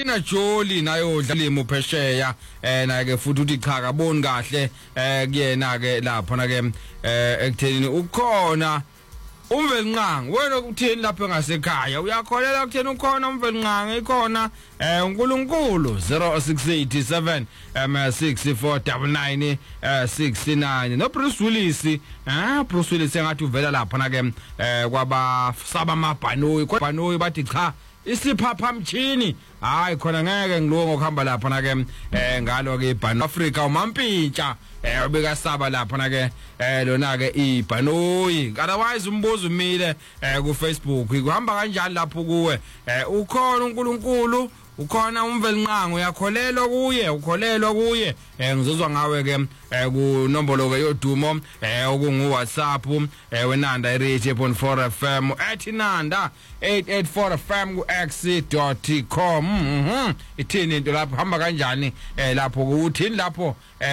Tina Jolie nayo dlalimo phesheya na ke futhi uthi cha kaboni kahle kuyena ke lapha na ke ekuthenini ukhona umvelinqangi wena ukuthini lapha ngasekhaya uyakholela ukuthini ukhona umvelinqangi ikhona uNkulunkulu 0687 6499 69 no Bruce Willis Bruce Willis engathi uvela lapha na ke kwaba saba mabhanoyi bhanoyi bathi cha isiphapha mchini hayi khona ngeke ngilunga ukuhamba lapha na ke ngalo ke ibhano Africa umampintsha ubeka saba lapha na ke lona ke ibhanoyi otherwise umbuzo umile ku Facebook kuhamba kanjani lapho kuwe ukhona uNkulunkulu ukhona umvelinqangi uyakholelwa kuye ukholelwa kuye ngizozwa ngawe ke ku nombolo ke yodumo okungu WhatsApp wenanda ireach upon 4 FM @nanda 884 FM ku x.com ithini into lapho hamba kanjani lapho kuthini lapho